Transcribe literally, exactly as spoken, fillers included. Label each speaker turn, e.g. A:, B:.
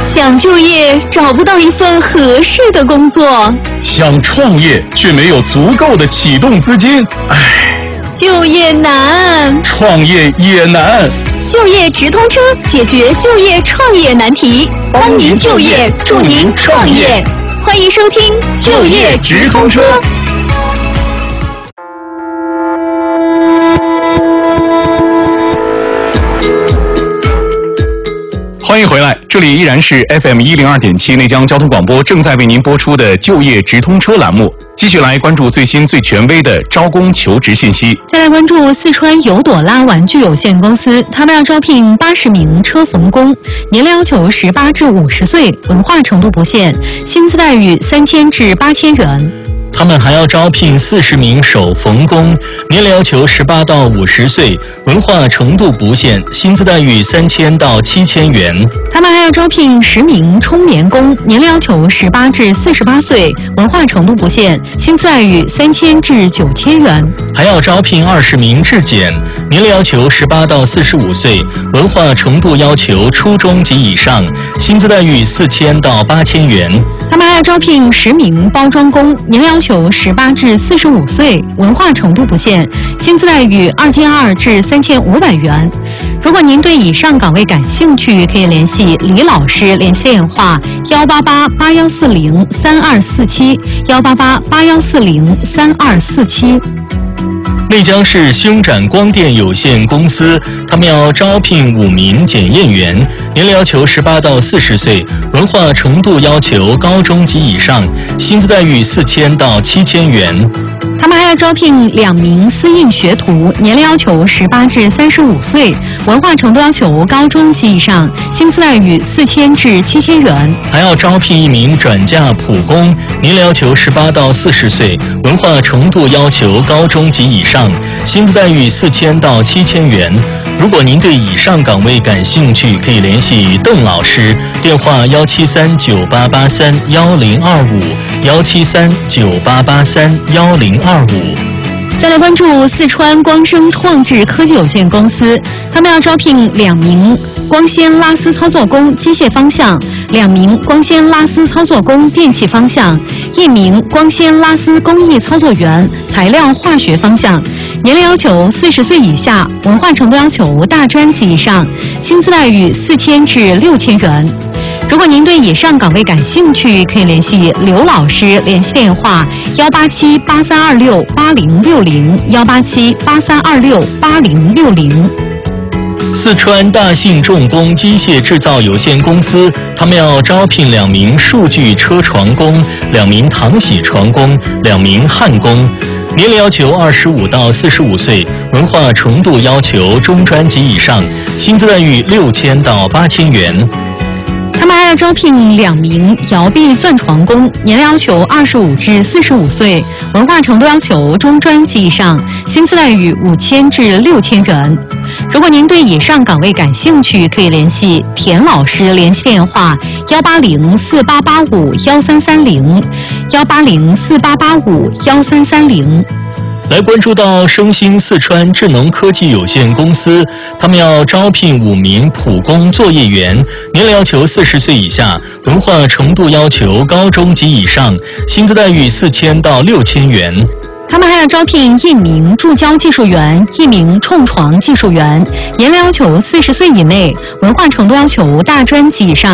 A: 想就业找不到一份合适的工作，
B: 想创业却没有足够的启动资金，唉，
A: 就业难，
B: 创业也难。
A: 就业直通车，解决就业创业难题，帮您就业，助您创业。欢迎收听就业直通车。
B: 欢迎回来，这里依然是 F M 一零二点七内江交通广播正在为您播出的就业直通车栏目，继续来关注最新最权威的招工求职信息。
A: 再来关注四川尤朵拉玩具有限公司，他们要招聘八十名车缝工，年龄要求十八至五十岁，文化程度不限，薪资待遇三千至八千元。
C: 他们还要招聘四十名手缝工，年龄要求十八到五十岁，文化程度不限，薪资待遇三千到七千元。
A: 他们还要招聘十名冲棉工，年龄要求十八至四十八岁，文化程度不限，薪资待遇三千至九千元。
C: 还要招聘二十名制剪，年龄要求十八到四十五岁，文化程度要求初中及以上，薪资待遇四千到八千元。
A: 他们还要招聘十名包装工，年龄要求十八至四十五岁，文化程度不限，薪资待遇二千二至三千五百元。如果您对以上岗位感兴趣，可以联系李老师，联系电话幺八八八幺四零三二四七幺八八八幺四零三二四七。
C: 内江市星展光电有限公司，他们要招聘五名检验员，年龄要求十八到四十岁，文化程度要求高中及以上，薪资待遇四千到七千元。
A: 他们还要招聘两名私印学徒，年龄要求十八至三十五岁，文化程度要求高中及以上，薪资待遇四千至七千元。
C: 还要招聘一名转嫁普工，年龄要求十八到四十岁，文化程度要求高中及以上，薪资待遇四千到七千元。如果您对以上岗位感兴趣，可以联系邓老师，电话幺七三九八八三幺零二五幺七三九八八三幺零二五。
A: 再来关注四川光生创智科技有限公司，他们要招聘两名光纤拉丝操作工机械方向，两名光纤拉丝操作工电气方向，一名光纤拉丝工艺操作员材料化学方向，年龄要求四十岁以下，文化程度要求大专及以上，薪资待遇四千至六千元。如果您对以上岗位感兴趣，可以联系刘老师，联系电话幺八七八三二六八零六零幺八七八三二六八零六零。
C: 四川大信重工机械制造有限公司，他们要招聘两名数据车床工，两名糖洗床工，两名焊工，年龄要求二十五到四十五岁，文化程度要求中专及以上，薪资待遇六千到八千元。
A: 他们还要招聘两名摇臂钻床工，年龄要求二十五至四十五岁，文化程度要求中专及以上，薪资待遇五千至六千元。如果您对以上岗位感兴趣，可以联系田老师，联系电话幺八零四八八五幺三三零幺八零四八八五幺三三零。
C: 来关注到升星四川智能科技有限公司，他们要招聘五名普工作业员，年龄要求四十岁以下，文化程度要求高中及以上，薪资待遇四千到六千元。
A: 他们还要招聘一名注胶技术员，一名冲床技术员，年龄要求四十岁以内，文化程度要求大专及以上。